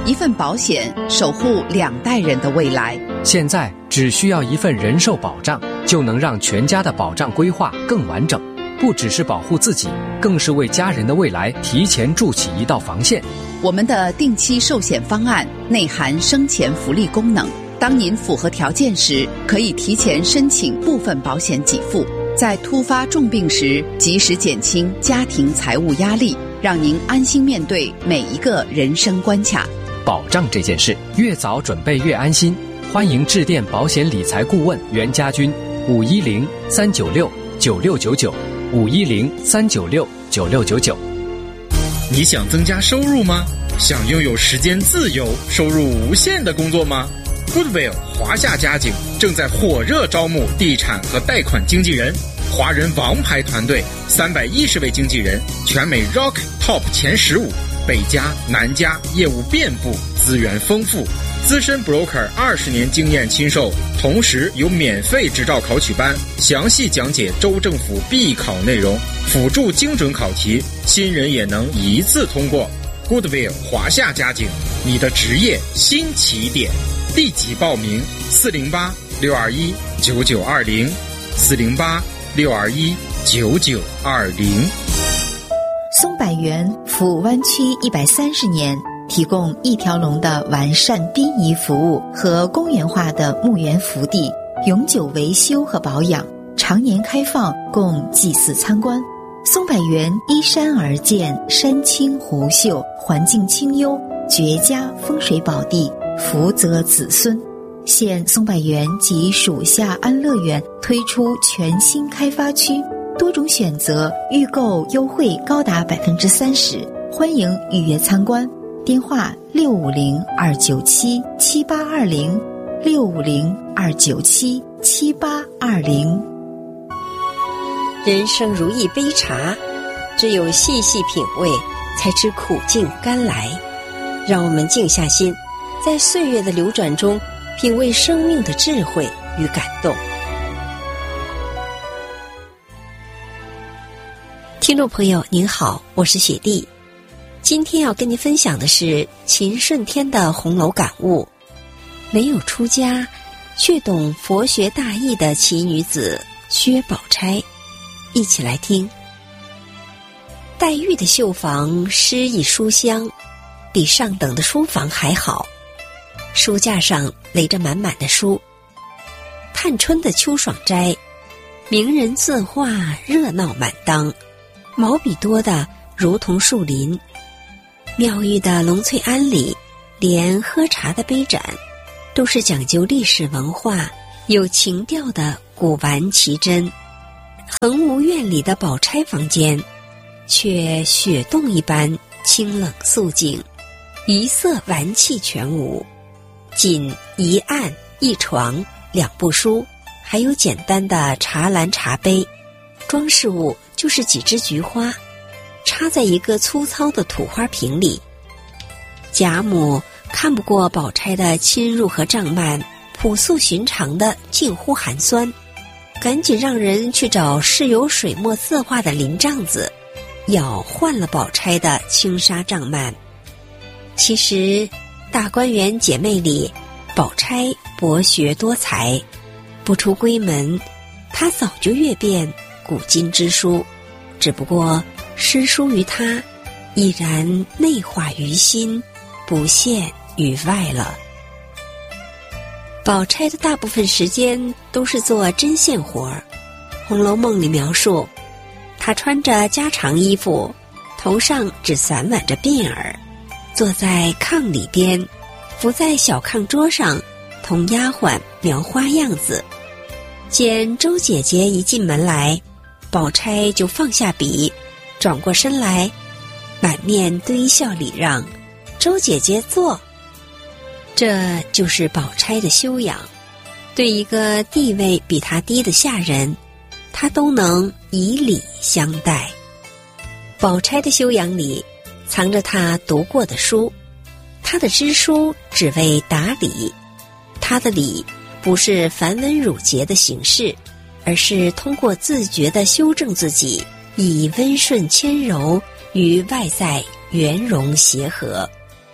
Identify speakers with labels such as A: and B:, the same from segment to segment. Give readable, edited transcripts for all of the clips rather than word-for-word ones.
A: 一份保险守护2代人的未来。
B: 现在只需要一份人寿保障，就能让全家的保障规划更完整，不只是保护自己，更是为家人的未来提前筑起一道防线。
A: 我们的定期寿险方案内含生前福利功能，当您符合条件时，可以提前申请部分保险给付，在突发重病时及时减轻家庭财务压力，让您安心面对每一个人生关卡。
B: 保障这件事，越早准备越安心。欢迎致电保险理财顾问袁家军，510-396-9699，510-396-9699。
C: 你想增加收入吗？想拥有时间自由、收入无限的工作吗？ Goodwill 华夏家景正在火热招募地产和贷款经纪人，华人王牌团队310位经纪人，全美 Rock Top 前15，北加南加，业务遍布，资源丰富，资深 broker 20年经验亲授，同时有免费执照考取班，详细讲解州政府必考内容，辅助精准考题，新人也能一次通过。Goodwill 华夏家景，你的职业新起点，立即报名408-621-9920，408-621-9920。
D: 松柏园服务湾区130年，提供一条龙的完善殡仪服务和公园化的墓园福地，永久维修和保养，常年开放供祭祀参观。松柏园依山而建，山清湖秀，环境清幽，绝佳风水宝地，福泽子孙。现松柏园及属下安乐园推出全新开发区，多种选择，预购优惠高达30%，欢迎预约参观。电话650-297-7820，650-297-7820。
E: 人生如一杯茶，只有细细品味，才知苦尽甘来。让我们静下心，在岁月的流转中，品味生命的智慧与感动。听众朋友您好，我是雪莉，今天要跟您分享的是秦顺天的红楼感悟。没有出家却懂佛学大义的奇女子薛宝钗，一起来听。黛玉的绣房诗意书香，比上等的书房还好，书架上垒着满满的书。探春的秋爽斋，名人字画热闹满当，毛笔多的如同树林。妙玉的龙翠庵里，连喝茶的杯盏都是讲究历史文化、有情调的古玩奇珍。恒芜院里的宝钗房间，却雪洞一般清冷肃静，一色玩器全无，仅一案一床2部书，还有简单的茶篮茶杯，装饰物就是几枝菊花，插在一个粗糙的土花瓶里。贾母看不过宝钗的侵入和帐幔，朴素寻常的近乎寒酸，赶紧让人去找饰有水墨字画的林帐子，要换了宝钗的轻纱帐幔。其实大观园姐妹里，宝钗博学多才，不出闺门，她早就阅遍古今之书，只不过诗书于她依然内化于心，不陷于外了。宝钗的大部分时间都是做针线活儿，《红楼梦》里描述，她穿着家常衣服，头上只散挽着鬓儿，坐在炕里边，伏在小炕桌上，同丫鬟描花样子。见周姐姐一进门来，宝钗就放下笔，转过身来，满面堆笑礼让，周姐姐坐。这就是宝钗的修养，对一个地位比她低的下人，她都能以礼相待。宝钗的修养里藏着她读过的书，她的知书只为达理，她的理不是繁文缛节的形式，而是通过自觉地修正自己，以温顺谦柔与外在圆融协和。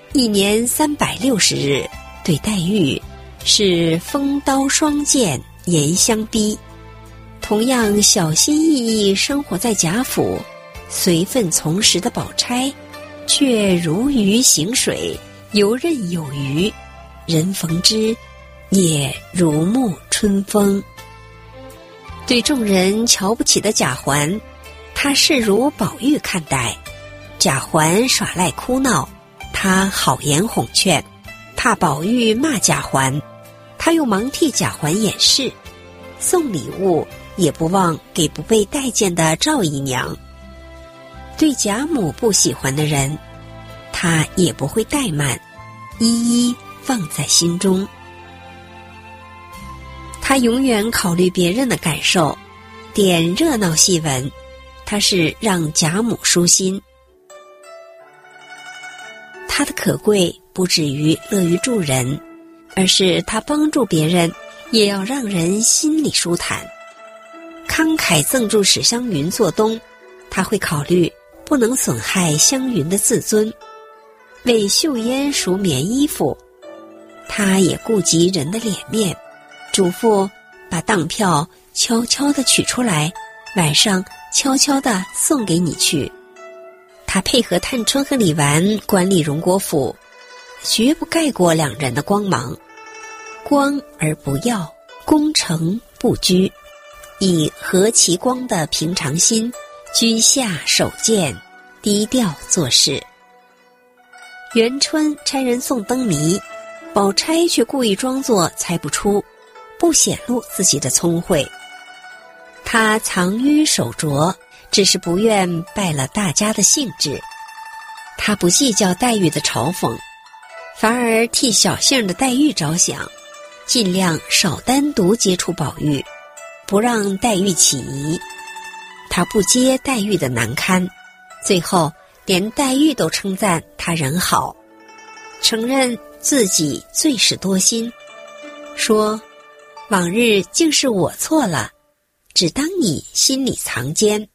E: 1年360日，对黛玉是锋刀双剑严相逼。同样小心翼翼生活在贾府，随分从时的宝钗，却如鱼行水，游刃有余，人逢之也如沐春风。对众人瞧不起的贾环，他视如宝玉看待；贾环耍赖哭闹，他好言哄劝；怕宝玉骂贾环，他又忙替贾环掩饰；送礼物也不忘给不被待见的赵姨娘。对贾母不喜欢的人，他也不会怠慢，一一放在心中。他永远考虑别人的感受，点热闹戏文，他是让贾母舒心。他的可贵不止于乐于助人，而是他帮助别人也要让人心里舒坦。慷慨赠助史湘云做东，他会考虑不能损害湘云的自尊；为秀烟赎棉衣服，他也顾及人的脸面，嘱咐把当票悄悄地取出来，晚上悄悄地送给你去。他配合探春和李纨管理荣国府，绝不盖过两人的光芒。光而不耀，功成不居，以和其光的平常心，居下守谏，低调做事。元春差人送灯谜，宝钗却故意装作猜不出，不显露自己的聪慧。她藏于手镯，只是不愿败了大家的兴致。她不计较黛玉的嘲讽，反而替小性的黛玉着想，尽量少单独接触宝玉，不让黛玉起疑。她不接黛玉的难堪，最后连黛玉都称赞她人好，承认自己最是多心，说往日竟是我错了，只当你心里藏奸。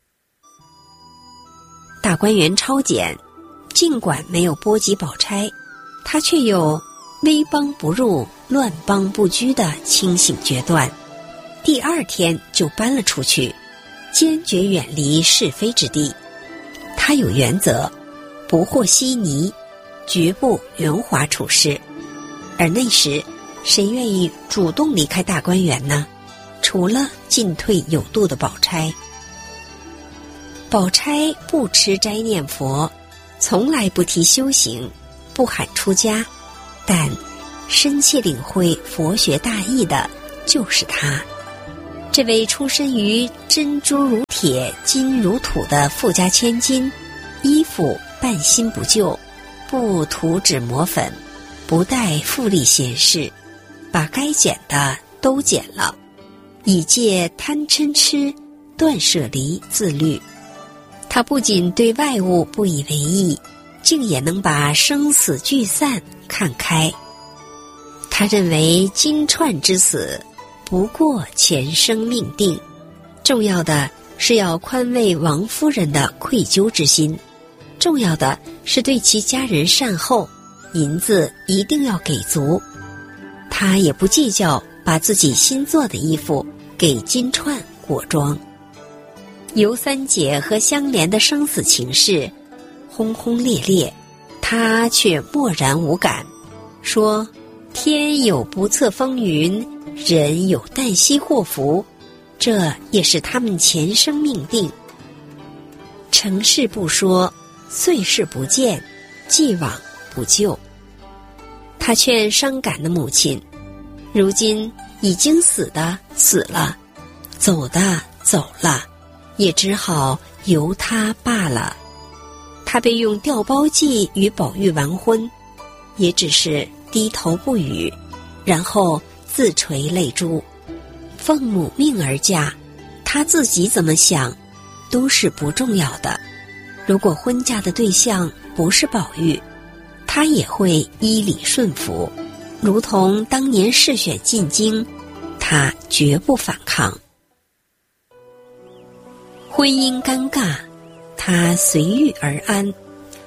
E: 大观园抄检，尽管没有波及宝钗，他却有危邦不入，乱邦不居的清醒决断。第2天就搬了出去，坚决远离是非之地。他有原则，不和稀泥，绝不圆滑处事。而那时谁愿意主动离开大观园呢？除了进退有度的宝钗。宝钗不吃斋念佛，从来不提修行，不喊出家，但深切领会佛学大义的就是她。这位出身于珍珠如铁金如土的富家千金，衣服半新不旧，不涂脂抹粉，不带富丽闲事，把该减的都减了，以戒贪嗔痴，断舍离自律。他不仅对外物不以为意，竟也能把生死聚散看开。他认为金钏之死不过前生命定，重要的是要宽慰王夫人的愧疚之心，重要的是对其家人善厚，银子一定要给足。他也不计较把自己新做的衣服给金钏裹装。尤三姐和香莲的生死情事轰轰烈烈，他却默然无感，说天有不测风云，人有旦夕祸福，这也是他们前生命定。成事不说，岁事不见，既往不咎。他劝伤感的母亲，如今已经死的死了，走的走了，也只好由他罢了。他被用调包计与宝玉完婚，也只是低头不语，然后自垂泪珠。奉母命而嫁，他自己怎么想都是不重要的。如果婚嫁的对象不是宝玉，他也会依礼顺服，如同当年试选进京，他绝不反抗。婚姻尴尬，他随遇而安。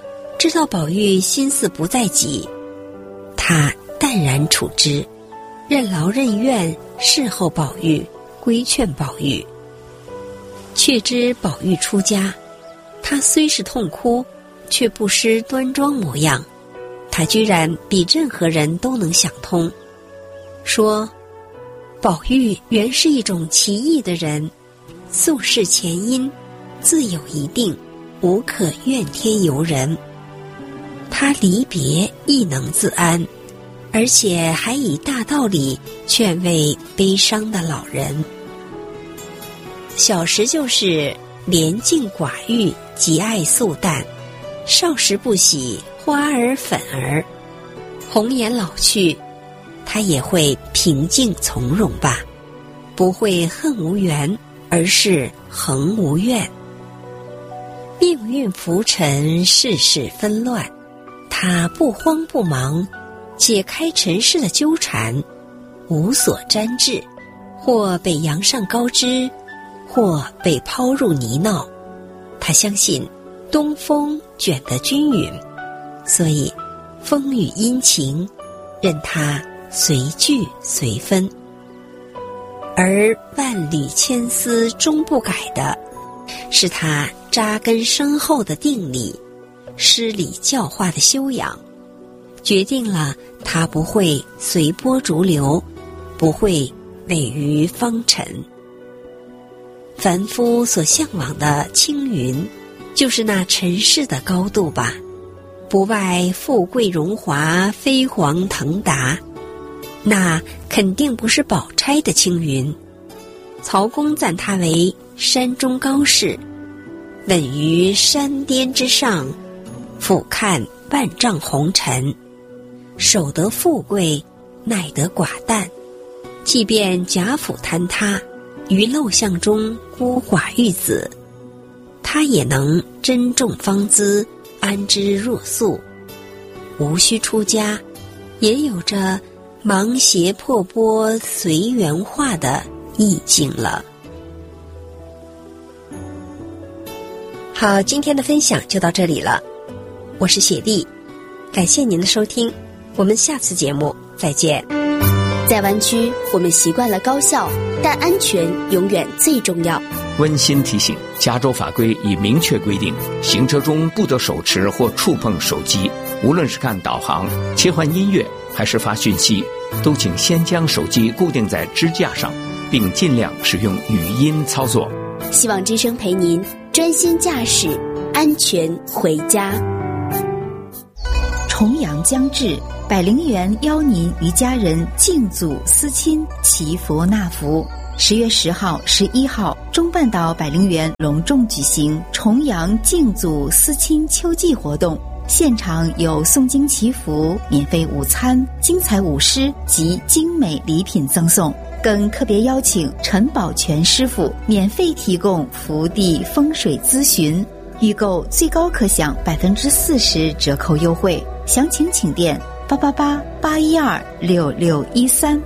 E: 知道宝玉心思不在己，他淡然处之，任劳任怨，侍候宝玉，规劝宝玉。却知宝玉出家，他虽是痛哭，却不失端庄模样。他居然比任何人都能想通，说宝玉原是一种奇异的人，宿世前因，自有一定，无可怨天尤人。他离别亦能自安，而且还以大道理劝慰悲伤的老人。小时就是怜敬寡欲，极爱素淡，少时不喜花儿粉儿，红颜老去，他也会平静从容吧，不会恨无缘，而是恒无怨。命运浮沉，世事纷乱，他不慌不忙，解开尘世的纠缠，无所沾滞，或被扬上高枝，或被抛入泥淖。他相信东风卷得均匀，所以风雨阴晴，任他随聚随分。而万缕千丝终不改的，是他扎根深厚的定力，诗礼教化的修养，决定了他不会随波逐流，不会位于方尘。凡夫所向往的青云，就是那尘世的高度吧，不外富贵荣华，飞黄腾达，那肯定不是宝钗的青云。曹公赞他为山中高士，稳于山巅之上，俯瞰万丈红尘，守得富贵，耐得寡淡，即便贾府坍塌，于陋巷中孤寡育子，他也能珍重芳姿，安之若素，无需出家，也有着芒鞋破钵随缘化的意境了。好，今天的分享就到这里了，我是雪莉，感谢您的收听，我们下次节目再见。
F: 在湾区，我们习惯了高效，但安全永远最重要。
G: 温馨提醒：加州法规已明确规定，行车中不得手持或触碰手机，无论是看导航、切换音乐还是发讯息，都请先将手机固定在支架上，并尽量使用语音操作。
F: 希望之声陪您专心驾驶，安全回家。
D: 重阳将至，百灵园邀您与家人敬祖思亲，祈福纳福。10月10号、11号，中半岛百灵园隆重举行重阳敬祖思亲秋季活动，现场有诵经祈福、免费午餐、精彩舞狮及精美礼品赠送，更特别邀请陈宝全师傅免费提供福地风水咨询，预购最高可享40%折扣优惠。详情请电888-812-6613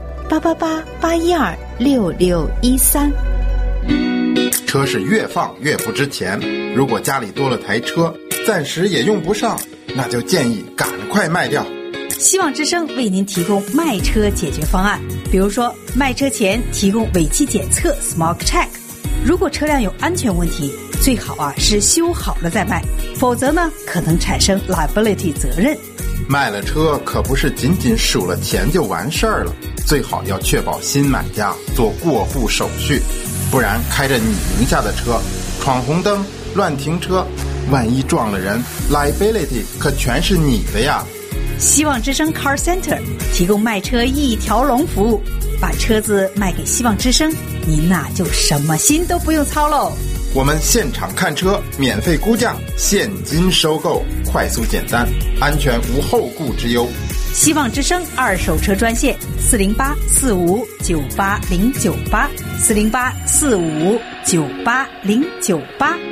D: 888-812-6613。
H: 车是越放越不值钱，如果家里多了台车，暂时也用不上，那就建议赶快卖掉。
I: 希望之声为您提供卖车解决方案，比如说卖车前提供尾气检测 Smog Check， 如果车辆有安全问题，最好是修好了再卖，否则呢可能产生 liability 责任。
H: 卖了车可不是仅仅数了钱就完事儿了，最好要确保新买家做过户手续，不然开着你名下的车闯红灯、乱停车，万一撞了人 liability 可全是你的呀。
I: 希望之声 Car Center 提供卖车一条龙服务，把车子卖给希望之声，您那就什么心都不用操喽。
H: 我们现场看车，免费估价，现金收购，快速简单，安全无后顾之忧。
I: 希望之声二手车专线408-4598098 408-4598098。